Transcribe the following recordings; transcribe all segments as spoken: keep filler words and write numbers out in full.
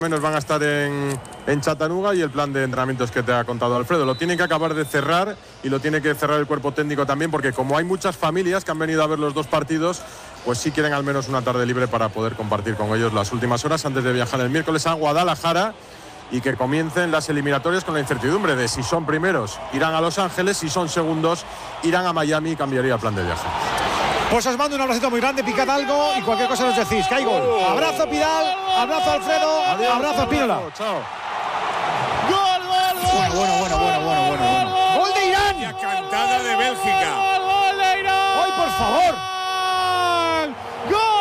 menos van a estar en, en Chattanooga y el plan de entrenamientos que te ha contado Alfredo. Lo tiene que acabar de cerrar y lo tiene que cerrar el cuerpo técnico también, porque como hay muchas familias que han venido a ver los dos partidos, pues sí quieren al menos una tarde libre para poder compartir con ellos las últimas horas antes de viajar el miércoles a Guadalajara y que comiencen las eliminatorias con la incertidumbre de si son primeros irán a Los Ángeles, si son segundos irán a Miami y cambiaría el plan de viaje. Pues os mando un abracito muy grande, picad algo y cualquier cosa nos decís. Que hay gol. Abrazo Pidal, abrazo Alfredo, Adiós, abrazo Espínola. Chao. Gol, gol, gol. Bueno, bueno, bueno, bueno, bueno, bueno. Gol de Irán. La cantada de Bélgica. Gol, gol de Irán. Hoy, por favor. Gol.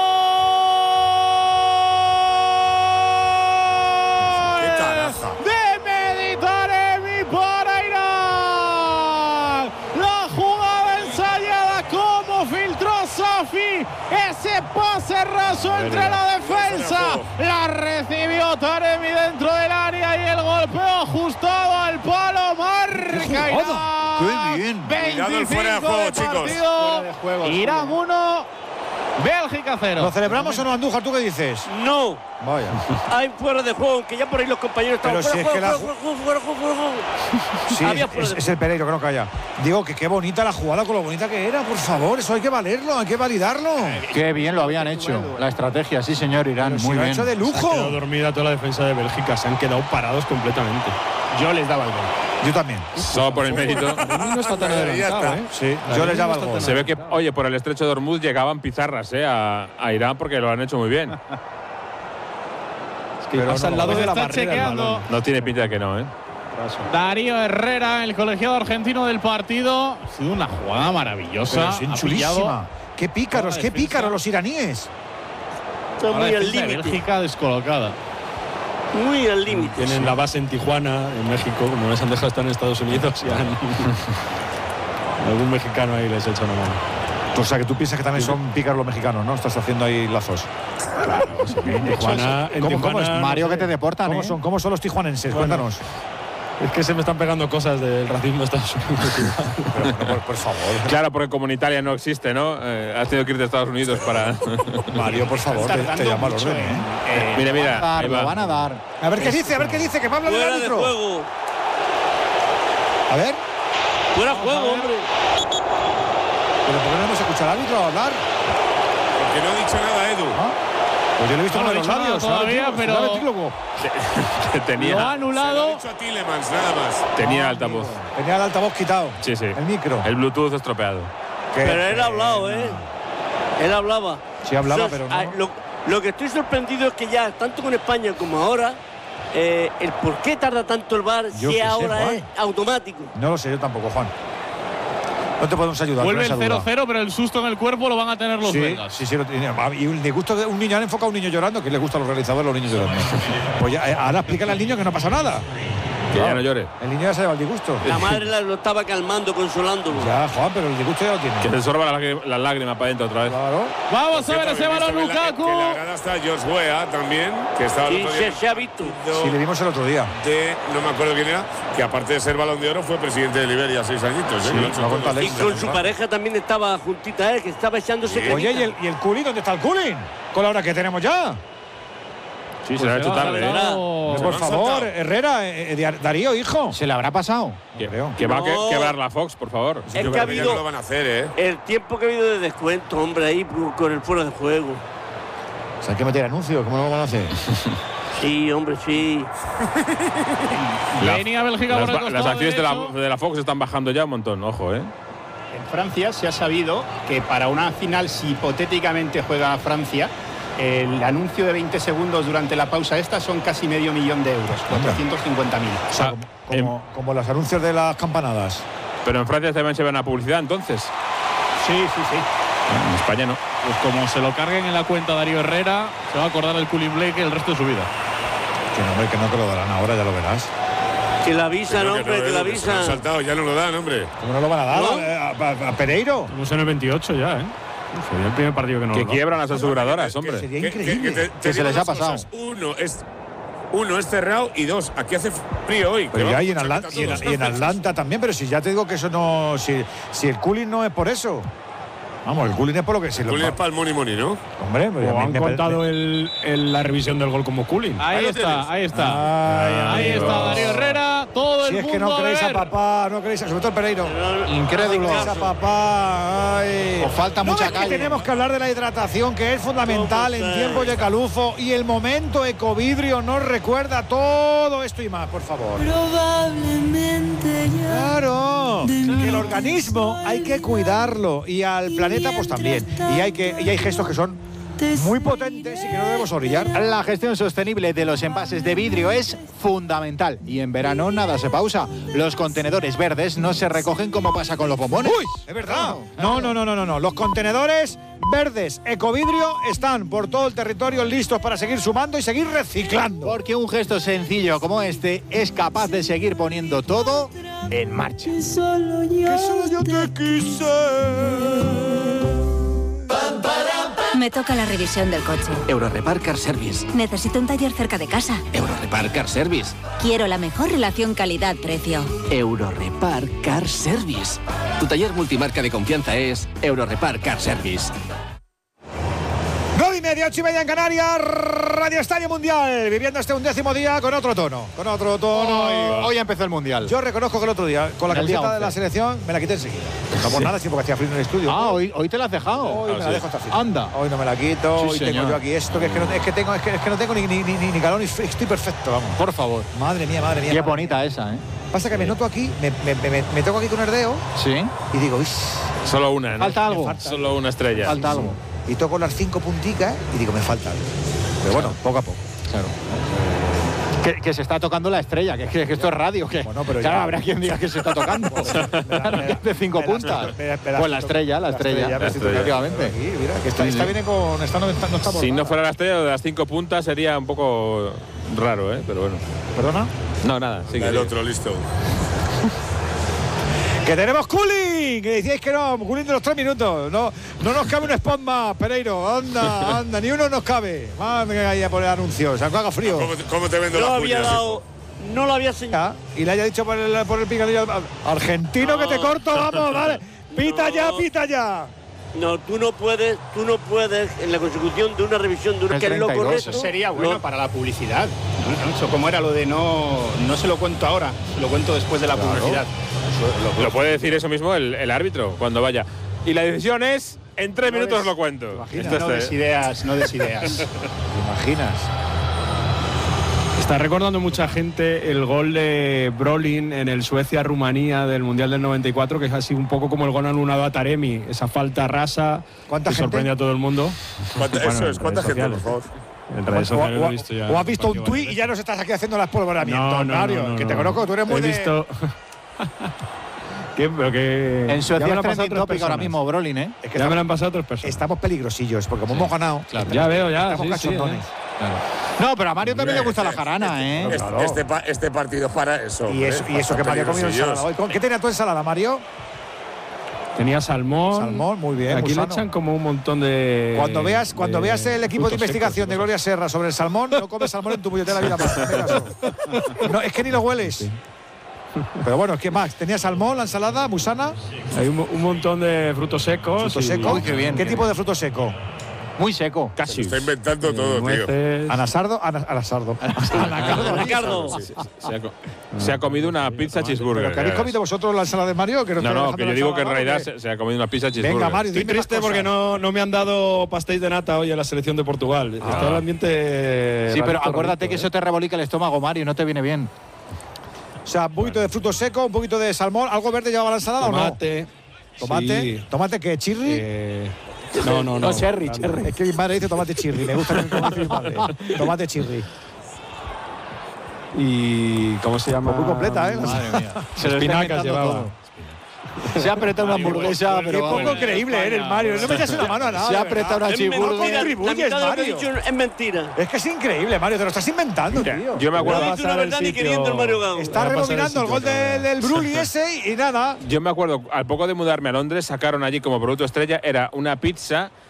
Qué caraja. De Meditaremi para Irán. La jugada ensayada, como filtró Safi. Ese pase raso entre la defensa. La recibió Taremi dentro del área y el golpeo ajustado al palo. Marca Irán. ¡Qué bien! Cuidado el fuera de juego, chicos. Fuera de juego, Irán uno, Bélgica cero. ¿Lo celebramos o no, Andújar? ¿Tú qué dices? No, Vaya. hay fuera de juego, que ya por ahí los compañeros Pero estaban si fuera, es que fuera, la fuera, fuera, fuera, fuera, fuera, fuera. Sí, Había es, fuera es, de es el Pereiro que no calla. Digo que qué bonita la jugada con lo bonita que era, por favor. Eso hay que valerlo, hay que validarlo. Qué bien lo habían hecho. La estrategia, sí, señor, Irán. Pero si Muy lo ha bien. hecho de Se ha quedado lujo. dormida toda la defensa de Bélgica, se han quedado parados completamente. Yo les daba el gol. Yo también. Solo por el mérito. No está tan adelantado, ¿eh? Sí, yo les daba el gol. Se ve que, oye, por el estrecho de Hormuz llegaban pizarras ¿eh? a, a Irán porque lo han hecho muy bien. Es que Pero pasa no, al lado pues de la está barrera el chequeando. balón. No tiene pinta de que no, ¿eh? Darío Herrera, el colegiado argentino del partido. Ha sido una jugada maravillosa. Pero es Ha pillado chulísima. Qué pícaros, toda qué la defensa. pícaros los iraníes. Está a la muy al defensa de límite, Bélgica descolocada. muy al límite. Tienen la base en Tijuana, en México, como les han dejado estar en Estados Unidos y han... algún mexicano ahí les echa una mano. O sea, que tú piensas que también son pícaros los mexicanos, ¿no? Estás haciendo ahí lazos. En Tijuana, en ¿Cómo- cómo es? Tijuana, Mario, no que sé. te deportan, ¿Cómo ¿eh? son, ¿Cómo son los tijuanenses? Bueno. Cuéntanos. Es que se me están pegando cosas del racismo de Estados Unidos. Pero, pero, por, por favor. Claro, porque como en Italia no existe, ¿no? Eh, has tenido que irte a Estados Unidos para. Mario, por favor, te, te llama al orden, ¿eh? mira, mira. Lo van a dar, Ahí lo va. van a dar. A ver qué dice, a ver qué dice, que va a hablar del Fuera de árbitro. juego. A ver, Fuera de juego, hombre. pero ¿por qué no hemos escuchado al árbitro hablar? Porque no ha dicho nada, Edu. Pues yo le he visto No con lo los ha dicho nada labios. todavía, el pero- ventrílogo. Que Lo ha tenía, Se lo ha anulado. dicho a Tielemans, nada más. tenía altavoz. Tenía el altavoz quitado. Sí, sí. El micro. El Bluetooth estropeado. Qué Pero él pena. ha hablado, ¿eh? Él hablaba. Sí hablaba, O sea, pero no. ah, Lo, lo que estoy sorprendido es que ya, tanto con España como ahora, eh, el por qué tarda tanto el V A R Yo si qué sé, ahora Juan. es automático. No lo sé yo tampoco, Juan. No te podemos ayudar. Vuelve con el esa cero duda. cero, pero el susto en el cuerpo lo van a tener los Sí, belgas. sí, sí, lo tiene. Y le gusta un niño, han enfocado a un niño llorando, que le gusta a los realizadores los niños llorando. Pues ya, eh, ahora explícale al niño que no pasa nada. Que ya no llore. El niño ya se lleva el disgusto. La madre la- lo estaba calmando, consolándolo. Ya, Juan, pero el disgusto ya lo tiene. Que se sorba la, lágr- la lágrima para adentro otra vez. Claro. Vamos a ver Cierto, ese habéis balón, visto que en la- Lukaku. Que en la grada está George Weah también, que estaba el Sí, otro se, día. se ha visto. Sí, le vimos el otro día. De, no me acuerdo quién era, que aparte de ser Balón de Oro fue presidente de Liberia seis añitos. ¿eh? Sí, Que lo ha hecho lo ha todo. contado Y Alex. con su pareja también estaba juntita a él, que estaba echándose Sí. Oye, cremita. ¿y el, ¿y el Culín? ¿Dónde está el Culín? Con la hora que tenemos ya. Sí, se lo ha hecho tarde, ¿eh? Oh, Por han favor, saltado. Herrera, eh, eh, Darío, hijo. ¿Se le habrá pasado? Que, creo. que va a que- No. quebrar la Fox, por favor. Es Yo que creo ha que ya habido no lo van a hacer, ¿eh? el tiempo que ha habido de descuento, hombre, ahí con el fuera de juego. O sea, hay que meter anuncios, ¿cómo lo van a hacer? Sí, hombre, sí. La- Venía Bélgica las, por el ba- costado las acciones de la, derecho. de la Fox están bajando ya un montón, ojo, ¿eh? En Francia se ha sabido que para una final, si hipotéticamente juega Francia, el anuncio de veinte segundos durante la pausa esta son casi medio millón de euros, cuatrocientos cincuenta mil. O sea, Ah, como, como, como los anuncios de las campanadas. Pero en Francia también se ve una publicidad, entonces. Sí, sí, sí. En España no. Pues como se lo carguen en la cuenta Darío Herrera, se va a acordar el Culin Blake el resto de su vida. Que no, hombre, que no te lo darán ahora, ya lo verás. Que la avisan, Pero hombre, no, que la Edu, se lo han avisan. saltado, ya no lo dan, hombre. ¿Cómo no lo van a dar ¿No? a, a- a Pereiro? Estamos en el veintiocho ya, ¿eh? Sería el primer partido que no Que lo da. quiebran las aseguradoras, hombre. Sería Que- que- increíble. que te- te Que se digo les ha dos pasado. cosas. Uno es, uno es cerrado y dos, aquí hace frío hoy. Pero que ya vamos y en, con Atlanta, chaqueta y, en, todos. y en Atlanta también, pero si ya te digo que eso no. Si, si el cooling no es por eso. Vamos, el Culín es por lo que se lo. Culín es para el money money, ¿no? Hombre, pues O me- han me- contado el, el- la revisión del gol como Culín. Ahí, Ahí lo está, tienes. ahí está. Ay, Ahí amigo. está Darío Herrera. Todo Si el es mundo que no a creéis a ver. papá, no creéis a, sobre todo el Pereiro. Incrédulo. No creéis a papá. Ay. Os falta No, mucha es que calle. tenemos que hablar de la hidratación, que es fundamental en tiempos de calufo, y el momento Ecovidrio nos recuerda todo esto y más, por favor. Probablemente ya. Claro, que el organismo hay que cuidarlo y al planeta pues también. Y hay que y hay gestos que son muy potentes y que no debemos orillar. La gestión sostenible de los envases de vidrio es fundamental y en verano nada se pausa. Los contenedores verdes no se recogen como pasa con los bombones. ¡Uy! Es verdad. No, no, no, no, no, no. Los contenedores verdes Ecovidrio están por todo el territorio listos para seguir sumando y seguir reciclando. Porque un gesto sencillo como este es capaz de seguir poniendo todo en marcha. Que solo yo, Que solo yo te quise. Me toca la revisión del coche. Eurorepar Car Service. Necesito un taller cerca de casa. Eurorepar Car Service. Quiero la mejor relación calidad-precio. Eurorepar Car Service. Tu taller multimarca de confianza es Eurorepar Car Service. Nueve y media, ocho y media en Canarias, Radio Estadio Mundial, viviendo este undécimo día con otro tono, con otro tono. Hoy, y- hoy empezó el Mundial. Yo reconozco que el otro día, con la El día camiseta de once. la selección, me la quité enseguida. No por nada, sí, porque hacía frío en el estudio. Ah, hoy, hoy te la has dejado. Hoy me la dejo hasta el final. Anda. Hoy no me la quito, Sí, hoy tengo señor. yo aquí esto, que es que no, es que tengo, es que, es que no tengo ni, ni, ni, ni calor ni frío, estoy perfecto, vamos. Por favor. Madre mía, madre mía. Qué madre bonita esa, ¿eh? mía. Pasa que me noto aquí, me, me, me, me toco aquí con el dedo Sí. y digo, uy, Solo una, ¿no? Falta algo. Solo una estrella. Falta algo. y toco las cinco punticas y digo, me falta algo. Pero bueno, poco a poco. Claro. Que, que se está tocando la estrella, que, que, que esto es radio. Que, Bueno, pero claro, ya- habrá quien diga que se está tocando. Claro, que es de cinco Me la- puntas. me la- me la- Pues la estrella, la estrella. me estoy tocando. Efectivamente. Aquí, mira, que esta, Sí, esta sí. viene con. Esta no, esta no está Si bordada. no fuera la estrella, lo de las cinco puntas sería un poco raro, ¿eh? Pero bueno. ¿Perdona? No, nada. Sí, El otro, listo. Que tenemos cooling, que decíais que no, cooling de los tres minutos. No, no nos cabe un spot más, Pereiro. Anda, anda, ni uno nos cabe. Madre que vaya a poner anuncios, aunque haga frío. ¿Cómo te, cómo te vendo No las había puñas, dado, no lo había señalado. Ya, y le haya dicho por el, por el picadillo. Argentino, que te No. corto, vamos, vale. Pita No. ya, pita ya. No, tú no puedes, tú no puedes en la consecución de una revisión de una El que es lo treinta y dos, correcto. Eso sería bueno lo- para la publicidad. ¿no? Eso como era lo de no, no se lo cuento ahora, se lo cuento después de la publicidad. Lo puede decir eso mismo el, el árbitro cuando vaya. Y la decisión es, en tres No minutos des- lo cuento. imaginas, Esto No es- des ideas, no des ideas. ¿Te imaginas? Está recordando mucha gente el gol de Brolin en el Suecia-Rumanía del Mundial del noventa y cuatro, que es así un poco como el gol anulado a Taremi, esa falta rasa ¿Cuánta que gente? sorprende a todo el mundo. ¿Cuánta- Bueno, eso en es, ¿cuánta redes gente, por sociales. favor? En redes O, sociales lo o- he visto ya. o has visto un varias tuit y veces. ya nos estás aquí haciendo las polvoramientos, No, no, Mario. no, no, que te no. conozco, tú eres muy He de- visto. ¿Qué? Pero que. En ya me Suecia lo es han pasado trending otras topic ahora personas. mismo, Brolin, ¿eh? Es que Ya me lo estamos, han pasado otras personas. estamos peligrosillos, porque como hemos ganado, Ya veo, ya. estamos sí, sí, cachondones. ya. Claro. No, pero a Mario también le gusta la jarana, ¿eh? Este, Claro. este, pa- este partido es para eso. Y hombre, eso, y eso que para Mario ha comido peligrosillos. ensalada hoy. ¿Con- ¿Qué tenía tu ensalada, Mario? Tenía salmón. Salmón, muy bien, Aquí muy le sano. echan como un montón de. Cuando veas, cuando de veas el equipo de frutos investigación secos de y Gloria cosas. Serra sobre el salmón, no comes salmón en tu puñetera vida más. Hazme caso. No, es que ni lo hueles. Pero bueno, ¿qué más? ¿Tenía salmón, la ensalada, musana? Hay un, un montón de frutos secos. ¿Fruto y- seco? Uy, qué bien. ¿Qué tipo de fruto seco? Muy seco. Se lo está inventando todo, tío. nueces. Anasardo, ana- anasardo. Anacardo. Ricardo. Se, se ha, co- se ha comido una pizza cheeseburger. ¿Pero que habéis comido vosotros la ensalada de Mario? Que No, estoy no, dejando que la yo digo que en ensalada, realidad ¿o qué? se, se ha comido una pizza cheeseburger. Venga, Mario, Estoy dime más triste porque cosas. no, no me han dado pastéis de nata hoy en la selección de Portugal. Está el ambiente. Sí, pero rarito, acuérdate rarito, que ¿eh? eso te rebolica el estómago, Mario, no te viene bien. O sea, un poquito de fruto seco, un poquito de salmón. ¿Algo verde llevaba la ensalada Tomate. o no? Tomate. Sí. ¿Tomate qué? ¿Chirri? Eh, no, no, no. No, cherry, Claro. cherry. Es que mi madre dice tomate chirri. Me gusta que me dice mi madre. Tomate chirri. Y. ¿Cómo se llama? Muy completa, ¿eh? Madre mía. Se lo está Espinacas inventando llevaba. todo. Se ha apretado una hamburguesa, Qué pero poco vamos. creíble eres, Mario. No me echas una mano a nada. Se ha de apretado verdad. una Es mentira, chiburger. la contribuyes, mitad de lo que Mario. he dicho es mentira. Es que es increíble, Mario. Te lo estás inventando, Mira, tío. yo me No acuerdo. ha dicho una pasar el verdad ni sitio. queriendo el Mario Gago. Está Voy a pasar rebobinando el el gol sitio del, del Bruli ese y, y nada. Yo me acuerdo, al poco de mudarme a Londres, sacaron allí como producto estrella, era una pizza